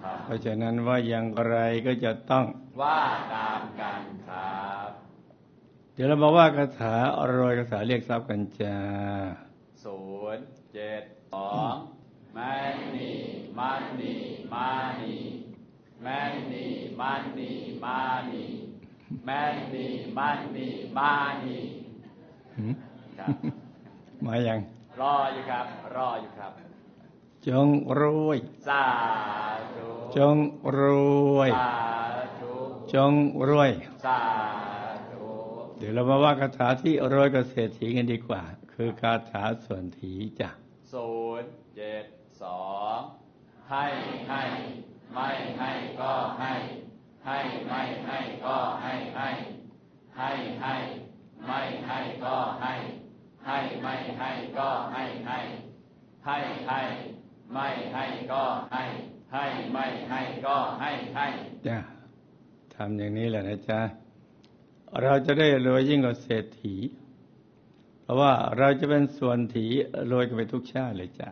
เพราะฉะนั้นว่าอย่างไรก็จะต้องว่าตามกันครับเดี๋ยวเรามาว่าคาถาโรยคาถาเรียกทรัพย์กันจ้า 072แมนนี่มันนี่มานี่แมนนี่มันนี่มานี่แมนนี่มันนี่มานี่ครับมาอย่างรออยู่ครับจงรวยสาธุจงรวยสาธุจงรวยสาธุเดี๋ยวเรามาว่าคาถาที่โรยกับเศรษฐีกันดีกว่าคือคาถาส่วนถีจ้ะ 072ให้ไม่ให้ก็ให้ไม่ให้ก็ให้ไม่ให้ก็ให้ไม่ให้ก็ให้ไม่ให้ก็ให้จ้ะทำอย่างนี้แหละนะจ๊ะเราจะได้รวยยิ่งกว่าเศรษฐีเพราะว่าเราจะเป็นส่วนถีรวยกันไปทุกชาติเลยจ้ะ